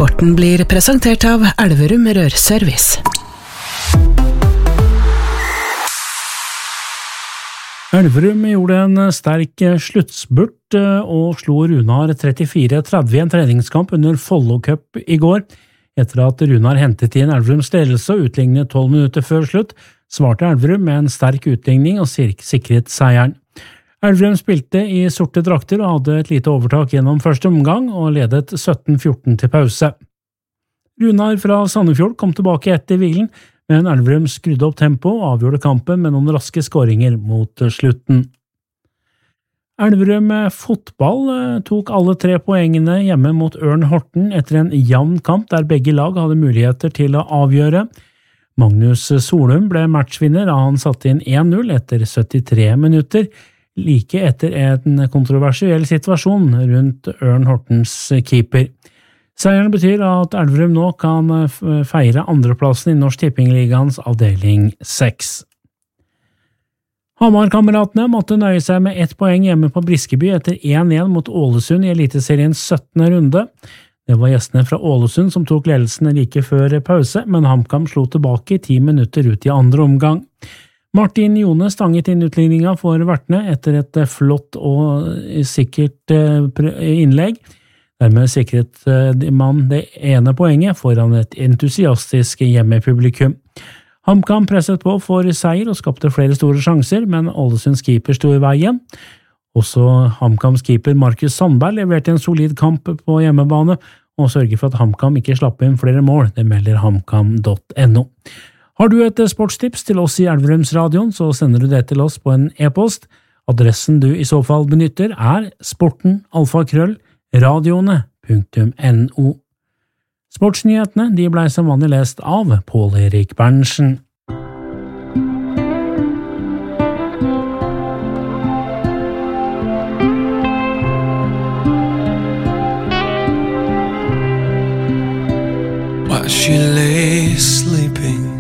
Sporten blir presentert av Elverum Rørservice. Elverum gjorde en sterk sluttspurt og slo Runar 34-30 i en treningskamp under Follo Cup i går. Etter at Runar hentet inn Elverums ledelse og utlignet 12 minutter før slutt, svarte Elverum med en sterk utligning og sikret seieren. Elverum spilte i sorte drakter og hadde et lite overtak gjennom første omgang og ledet 17-14 til pause. Runar fra Sandefjord kom tilbake etter hvilen, men Elverum skrudde opp tempo og avgjorde kampen med noen raske skåringer mot slutten. Elverum fotball tok alle 3 poengene hjemme mot Ørn Horten etter en jevn kamp der begge lag hadde muligheter til å avgjøre. Magnus Solum ble matchvinner da han satte inn 1-0 etter 73 minutter, like etter en kontroversiell situasjon rundt Ørn Hortens keeper. Seieren betyr at Elverum nå kan feire andreplassen i Norsk Tippingligaens avdeling 6. Hamar-kameratene måtte nøye seg med 1 poeng hjemme på Briskeby etter 1-1 mot Ålesund i Eliteseriens 17. runde. Det var gjestene fra Ålesund som tok ledelsen like før pause, men HamKam slo tilbake 10 minutter ut i andre omgang. Martin Jone stanget inn utligninga for vertene etter et flott og sikkert innlegg. Dermed sikret man det ene poenget foran et entusiastisk hjemmepublikum. HamKam presset på for seier og skapte flere store sjanser, men Ålesunds keeper sto i veien. Også HamKams keeper Markus Sandberg leverte en solid kamp på hjemmebane og sørger for at HamKam ikke slapp inn flere mål, det melder hamkam.no. Har du et sportstips til oss i Elverumsradioen, så sender du det til oss på en e-post. Adressen du i så fall benytter er sporten@radioene.no. Sportsnyhetene de ble som vanlig lest av Pål Erik Berntsen. While she lay sleeping,